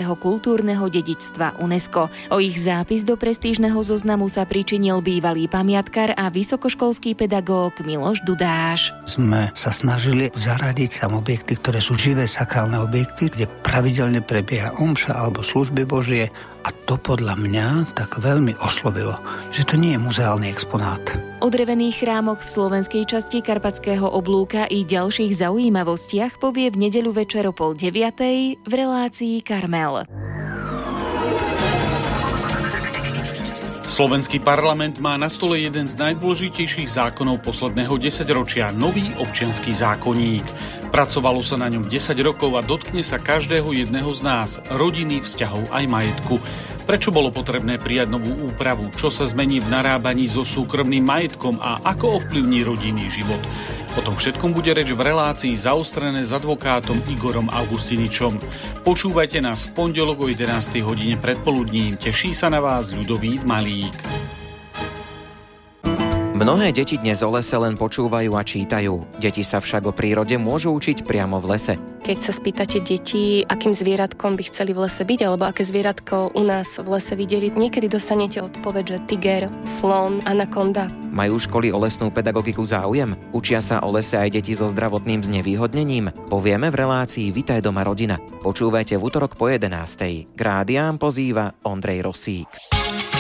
svetového kultúrneho dedičstva UNESCO. O ich zápis do prestížneho zoznamu sa pričinil bývalý pamiatkár a vysokoškolský pedagóg Miloš Dudáš. Sme sa snažili zaradiť tam objekty, ktoré sú živé sakrálne objekty, kde pravidelne prebieha omša alebo služby Božie. A to podľa mňa tak veľmi oslovilo, že to nie je muzeálny exponát. O drevených chrámoch v slovenskej časti Karpatského oblúka i ďalších zaujímavostiach povie v nedeľu večer o 8:30 v relácii Karmel. Slovenský parlament má na stole jeden z najdôležitejších zákonov posledného desaťročia, nový občiansky zákonník. Pracovalo sa na ňom 10 rokov a dotkne sa každého jedného z nás, rodiny, vzťahov aj majetku. Prečo bolo potrebné prijať novú úpravu? Čo sa zmení v narábaní so súkromným majetkom a ako ovplyvní rodinný život? O tom všetkom bude reč v relácii Zaostrené s advokátom Igorom Augustiničom. Počúvajte nás v pondelok o 11. hodine predpoludním. Teší sa na vás Ľudovít Malík. Mnohé deti dnes o lese len počúvajú a čítajú. Deti sa však o prírode môžu učiť priamo v lese. Keď sa spýtate detí, akým zvieratkom by chceli v lese byť, alebo aké zvieratko u nás v lese videli, niekedy dostanete odpoveď, že tiger, slon, anakonda. Majú školy o lesnú pedagogiku záujem? Učia sa o lese aj deti so zdravotným znevýhodnením? Povieme v relácii Vitaj doma rodina. Počúvajte v utorok po 11:00. K rádiám pozýva Ondrej Rosík.